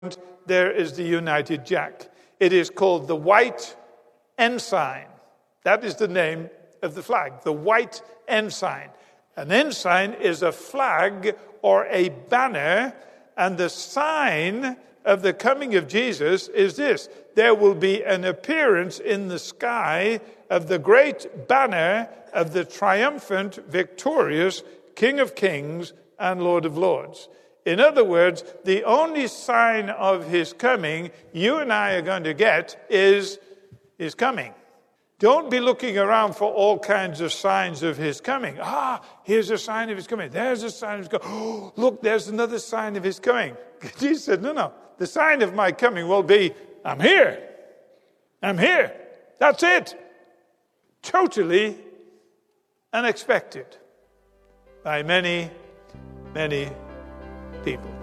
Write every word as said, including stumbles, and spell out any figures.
there is the United Jack. It is called the White Ensign. That is the name of the flag, the White Ensign. An ensign is a flag or a banner, and the sign of the coming of Jesus is this: there will be an appearance in the sky of the great banner of the triumphant, victorious King of Kings and Lord of Lords. In other words, the only sign of his coming you and I are going to get is his coming. Don't be looking around for all kinds of signs of his coming. Ah, here's a sign of his coming. There's a sign of his coming. Oh, look, there's another sign of his coming. Jesus said, no, no. The sign of my coming will be, I'm here. I'm here. That's it. Totally unexpected by many, many people.